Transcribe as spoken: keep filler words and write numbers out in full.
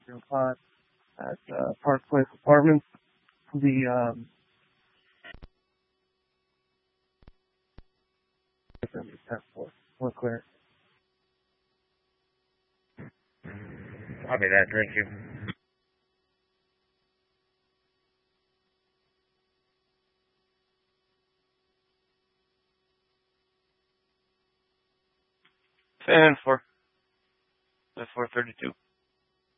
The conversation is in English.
zero five at uh, Park Place Apartments. The um, ten four. We're clear. Copy that. Thank you. ten four. four thirty-two.